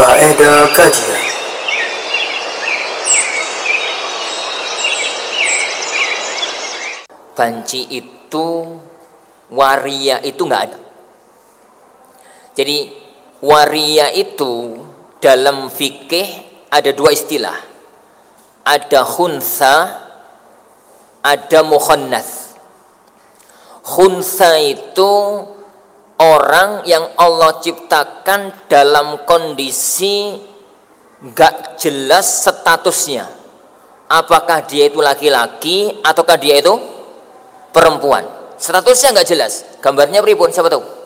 Faedah kajian. Banci itu, waria itu nggak ada. Jadi waria itu dalam fikih ada dua istilah. Ada khunsa, ada mukhannats. Khunsa itu orang yang Allah ciptakan dalam kondisi nggak jelas statusnya. Apakah dia itu laki-laki ataukah dia itu perempuan. Statusnya nggak jelas. Gambarnya pripun, siapa tahu?